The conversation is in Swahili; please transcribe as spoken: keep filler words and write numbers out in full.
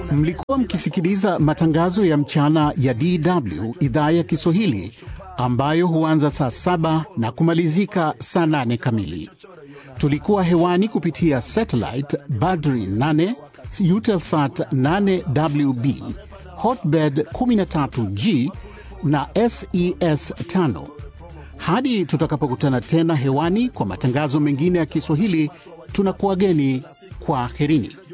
Mlikuwa mkisikiliza matangazo ya mchana ya D W idhaa ya Kiswahili ambayo huanza saa saba na kumalizika saa nane kamili. Tulikuwa hewani kupitia satellite Badri nane, Eutelsat nane W B, Hotbird kumi na tatu G na S E S tano. Hadi tutakapokutana tena hewani kwa matangazo mengine ya Kiswahili, tunakuageni kwa herini.